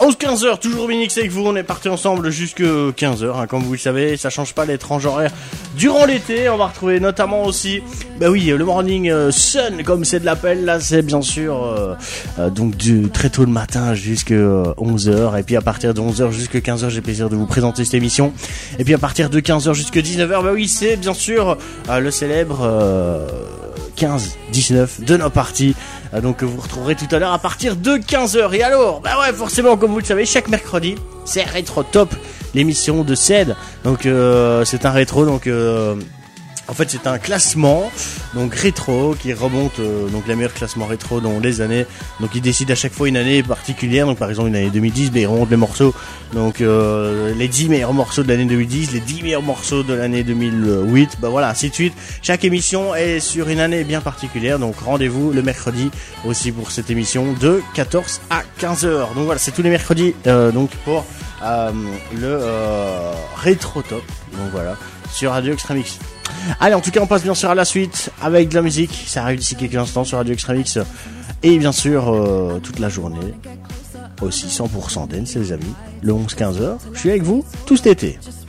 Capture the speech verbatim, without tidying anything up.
onze quinze heures, toujours Minix avec vous, on est parti ensemble jusque quinze heures, hein, comme vous le savez, ça change pas les tranches horaires durant l'été. On va retrouver notamment aussi, bah oui, le morning euh, sun, comme c'est de l'appel, là c'est bien sûr euh, euh, donc du très tôt le matin jusque onze heures, et puis à partir de onze heures jusque quinze heures, j'ai plaisir de vous présenter cette émission, et puis à partir de quinze heures jusque dix-neuf heures, bah oui, c'est bien sûr euh, le célèbre euh, quinze dix-neuf de nos parties, euh, donc que vous retrouverez tout à l'heure à partir de quinze heures. Et alors, bah ouais, forcément, comme vous le savez, chaque mercredi c'est Rétro Top, l'émission de C E D. Donc euh, c'est un rétro, donc euh, en fait c'est un classement donc rétro qui remonte euh, donc les meilleurs classements rétro dans les années. Donc ils décident à chaque fois une année particulière, donc par exemple une année deux mille dix, ben ils remontent les morceaux, donc euh, les dix meilleurs morceaux de l'année deux mille dix, les dix meilleurs morceaux de l'année deux mille huit, bah voilà, ainsi de suite. Chaque émission est sur une année bien particulière, donc rendez-vous le mercredi aussi pour cette émission de quatorze à quinze heures. Donc voilà, c'est tous les mercredis euh, donc pour euh, le euh, Rétro Top, donc voilà, sur Radio Extremix. Allez, en tout cas, on passe bien sûr à la suite avec de la musique. Ça arrive d'ici quelques instants sur Radio Extremix. Et bien sûr, euh, toute la journée. Aussi cent pour cent dance, les amis. Le onze quinze heures. Je suis avec vous tout cet été.